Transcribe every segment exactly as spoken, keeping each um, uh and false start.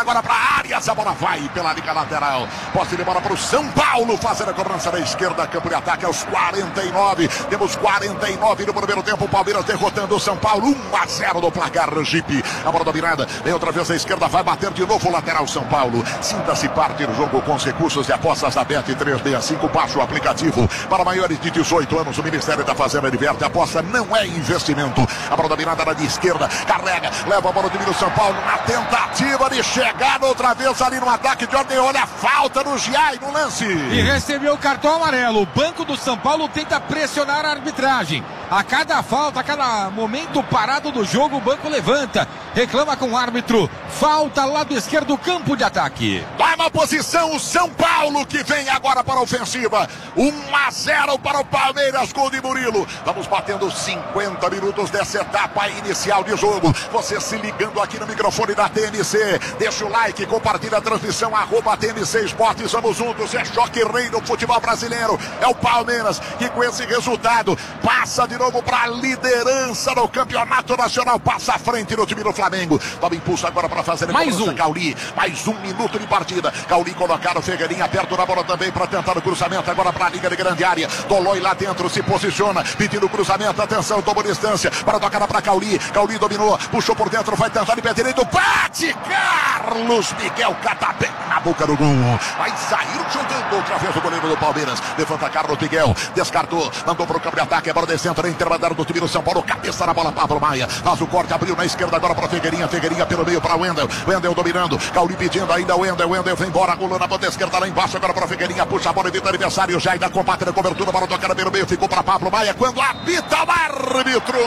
agora para a área, essa bola vai pela liga lateral. Posse de bola para o São Paulo, fazendo a cobrança da esquerda, campo de ataque aos quarenta e nove. Temos quarenta e nove no primeiro tempo, o Palmeiras derrotando o São Paulo, um a zero no placar, Jeep. A bola dominada, vem outra vez a esquerda, vai bater de novo o lateral São Paulo. Sinta-se parte do jogo com os recursos de apostas da Bet trezentos e sessenta e cinco, baixa o aplicativo. Para maiores de dezoito anos, o Ministério da Fazenda adverte, a aposta não é investimento. A bola dominada na de esquerda, carrega, leva a bola do São Paulo na tentativa de chegar outra vez ali no ataque de ordem. Olha a falta no Giai no lance. E recebeu o cartão amarelo. O banco do São Paulo tenta pressionar a arbitragem. A cada falta, a cada momento parado do jogo, o banco levanta, reclama com o árbitro. Falta lado esquerdo, campo de ataque. Toma posição o São Paulo, que vem agora para a ofensiva. um a zero para o Palmeiras, gol de Murilo. Vamos batendo cinquenta minutos dessa etapa inicial de jogo. Você se ligando aqui no microfone da T N C. Deixa o like, compartilha a transmissão, arroba T N C Esportes. Vamos juntos, é choque rei no futebol brasileiro. É o Palmeiras que com esse resultado passa de novo para a liderança do campeonato nacional. Passa à frente no time do Flamengo. Toma impulso agora para fazer mais um. Cauli, mais um minuto de partida. Cauli colocar o Figueirinha perto da bola também para tentar o cruzamento agora para a liga de grande área. Tolói lá dentro se posiciona, pedindo o cruzamento. Atenção, tomou distância para tocar para Cauli. Cauli dominou, puxou por dentro, vai tentar de pé direito. Bate! Carlos Miguel Catapé na boca do gol. Vai sair jogando outra vez o goleiro do Palmeiras. Levanta Carlos Miguel, descartou, mandou para o campo de ataque. A bola descendo na intermediária do time do São Paulo. Cabeça na bola, Pablo Maia. Faz o corte, abriu na esquerda agora para Figueirinha. Figueirinha pelo meio para Wendel. Wendel dominando. Cauli pedindo ainda. Wendel. Wendel vem embora. Rolou na ponta esquerda lá embaixo. Agora para Figueirinha. Puxa a bola, evita o adversário. Já ainda combate na cobertura para tocar pelo meio. Ficou para Pablo Maia. Quando apita o árbitro.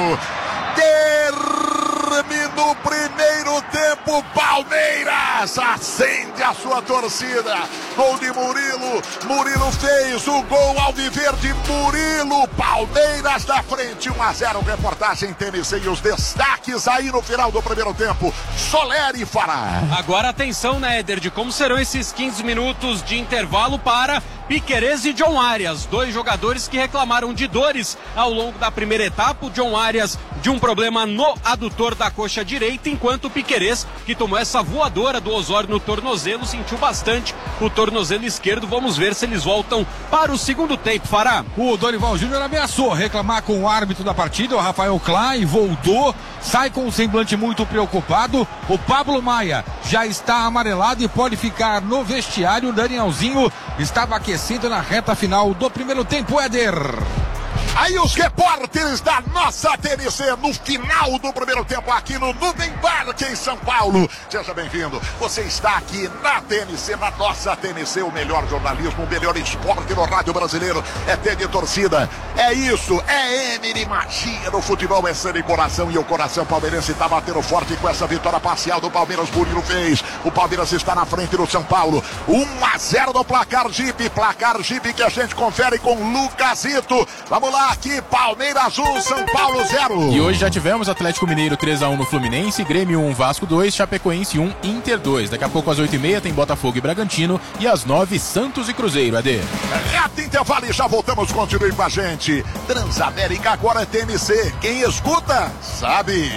Termina o primeiro tempo. Palmeiras acende a sua torcida. Gol de Murilo. Murilo fez o gol alviverde. Murilo. Palmeiras na frente. um a zero. Reportagem T N C e os destaques aí no final do primeiro tempo. Soler e Fará. Agora atenção, né, Éder, de como serão esses quinze minutos de intervalo para Piquerez e John Arias, dois jogadores que reclamaram de dores ao longo da primeira etapa. O John Arias de um problema no adutor da coxa direita, enquanto o Piquerez, que tomou essa voadora do Osório no tornozelo, sentiu bastante o tornozelo esquerdo. Vamos ver se eles voltam para o segundo tempo, Fará. O Dorival Júnior ameaçou reclamar com o árbitro da partida, o Rafael Klein, voltou, sai com um semblante muito preocupado. O Pablo Maia já está amarelado e pode ficar no vestiário. O Danielzinho estava aquecido na reta final do primeiro tempo, Éder. Aí os repórteres da nossa T N C no final do primeiro tempo aqui no Nubem Parque em São Paulo. Seja bem-vindo. Você está aqui na T N C, na nossa T N C, o melhor jornalismo, o melhor esporte no rádio brasileiro. É T de torcida. É isso, é M de magia no futebol, é sangue e coração. E o coração palmeirense está batendo forte com essa vitória parcial do Palmeiras. Murilo fez. O Palmeiras está na frente do São Paulo. um a zero no placar Jeep. Placar Jeep que a gente confere com Lucasito. Vamos lá. Aqui, Palmeiras um, São Paulo zero. E hoje já tivemos Atlético Mineiro três a um no Fluminense, Grêmio um, Vasco dois, Chapecoense um, Inter dois. Daqui a pouco às oito e meia tem Botafogo e Bragantino e às nove Santos e Cruzeiro, A D. É até intervalo e já voltamos, continue com a gente. Transamérica agora é T N C, quem escuta sabe.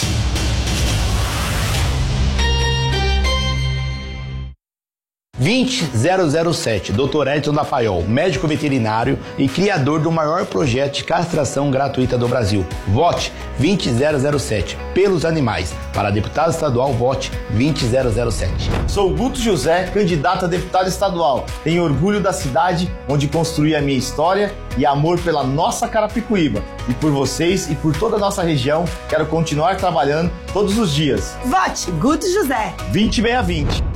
vinte zero zero sete, doutor Edson da Faiol, médico veterinário e criador do maior projeto de castração gratuita do Brasil. Vote vinte zero zero sete, pelos animais. Para deputado estadual, vote vinte zero zero sete. Sou Guto José, candidato a deputado estadual. Tenho orgulho da cidade onde construí a minha história e amor pela nossa Carapicuíba. E por vocês e por toda a nossa região, quero continuar trabalhando todos os dias. Vote Guto José. vinte seiscentos e vinte.